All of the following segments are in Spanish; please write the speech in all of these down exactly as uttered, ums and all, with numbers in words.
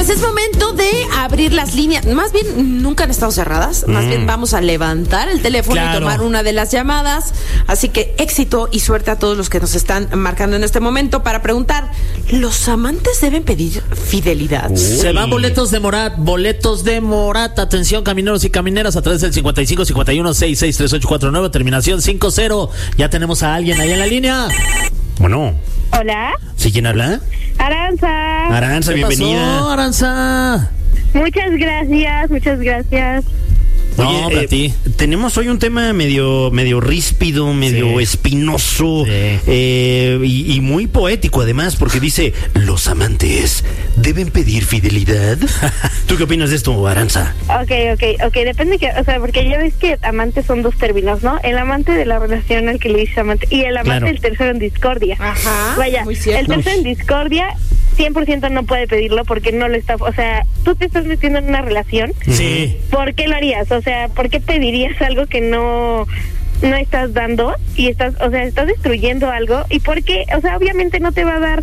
pues es momento de abrir las líneas. Más bien, nunca han estado cerradas. Más mm. bien vamos a levantar el teléfono claro. y tomar una de las llamadas. Así que éxito y suerte a todos los que nos están marcando en este momento para preguntar, ¿los amantes deben pedir fidelidad? Uy. Se van boletos de Morat, boletos de Morat. Atención, camineros y camineras, a través del cincuenta y cinco, cincuenta y uno, sesenta y seis, treinta y ocho cuarenta y nueve, terminación cincuenta. Ya tenemos a alguien ahí en la línea. Bueno. Hola. ¿Sí, quién habla? Aranza. Aranza, bienvenida. Pasó, Aranza? Muchas gracias, muchas gracias. Oye, no, para eh, ti. Tenemos hoy un tema medio medio ríspido, medio sí. espinoso sí. Eh, y, y muy poético además, porque dice, ¿los amantes deben pedir fidelidad? ¿Tú qué opinas de esto, Aranza? Ok, ok, ok, depende que, o sea, porque ya ves que amantes son dos términos, ¿no? El amante de la relación al que le dices amante y el amante claro. del tercero en discordia. Ajá, vaya, muy cierto. El tercero en discordia cien por ciento no puede pedirlo porque no lo está, o sea, tú te estás metiendo en una relación. Sí. ¿Por qué lo harías? O sea, ¿por qué pedirías algo que no no estás dando y estás, o sea, estás destruyendo algo? Y por qué, o sea, obviamente no te va a dar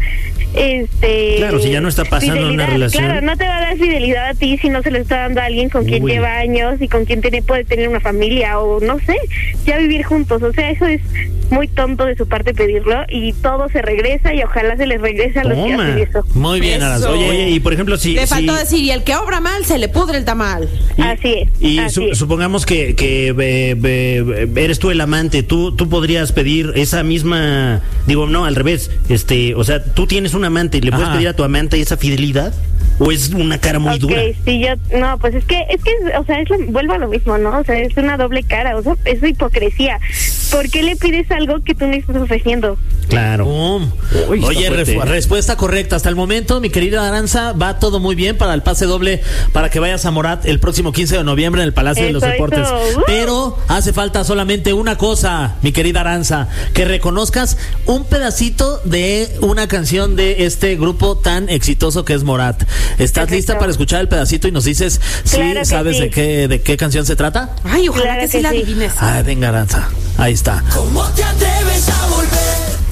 este claro, si ya no está pasando una relación. Claro, no te va a dar fidelidad a ti si no se lo está dando a alguien con quien Uy. lleva años y con quien tiene, puede tener una familia o no sé, ya vivir juntos. O sea, eso es muy tonto de su parte pedirlo y todo se regresa y ojalá se les regrese a los Toma. que hacen eso. Muy bien, Aranza. Oye, oye, y por ejemplo, si te si... faltó decir, y el que obra mal se le pudre el tamal. Y, así es. Y así su, es. supongamos que, que eh, eh, eres tú el amante, tú tú podrías pedir esa misma, digo, no, al revés, este, o sea, tú tienes un amante, ¿le Ajá. puedes pedir a tu amante esa fidelidad? ¿O es una cara muy okay, dura? Sí, yo, no, pues es que, es que, o sea, es lo, vuelvo a lo mismo, ¿no? O sea, es una doble cara, o sea, es hipocresía. ¿Por qué le pides algo que tú no estás ofreciendo? Claro. Um. Uy, Oye, res- respuesta correcta. Hasta el momento, mi querida Aranza, va todo muy bien para el pase doble para que vayas a Morat el próximo quince de noviembre en el Palacio eso, de los Deportes. Uh. Pero hace falta solamente una cosa, mi querida Aranza, que reconozcas un pedacito de una canción de este grupo tan exitoso que es Morat. ¿Estás Perfecto. lista para escuchar el pedacito y nos dices si claro sabes sí. de qué de qué canción se trata? Ay, ojalá claro que, que sí la sí. adivines. Ay, venga, Aranza. Ahí está. ¿Cómo te atreves a volver?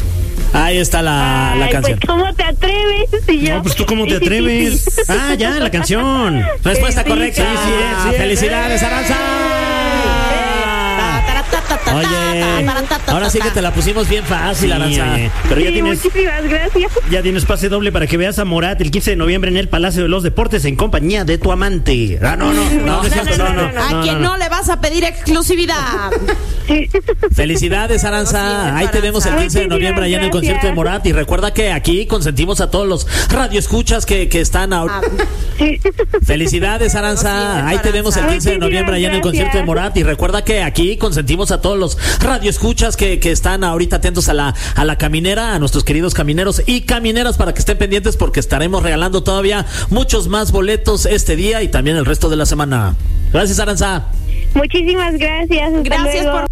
Ahí está la, Ay, la canción. Pues, ¿cómo te atreves? Si yo... No, pues tú cómo te atreves. Ah, ya, la canción. Respuesta sí, correcta. sí, sí, sí, sí. Felicidades, Aranza. Oye, ahora sí que te la pusimos bien fácil, Sí, Aranza. oye, pero ya sí, tienes muchísimas gracias. ya tienes pase doble para que veas a Morat el quince de noviembre en el Palacio de los Deportes en compañía de tu amante. Ah, no, no, no, no, no, no, no, no, no, A no, quien no. no le vas a pedir exclusividad. Felicidades, Aranza. Ahí te vemos el quince de noviembre allá en el concierto de Morat. Y recuerda que aquí consentimos a todos los radioescuchas que, que están ahora. Felicidades, Aranza. Ahí te vemos el quince de noviembre allá en el concierto de Morat. Y recuerda que aquí consentimos a todos los radioescuchas que, que están ahorita atentos a la, a la caminera, a nuestros queridos camineros y camineras, para que estén pendientes porque estaremos regalando todavía muchos más boletos este día y también el resto de la semana. Gracias, Aranza. Muchísimas gracias. Hasta Gracias luego. por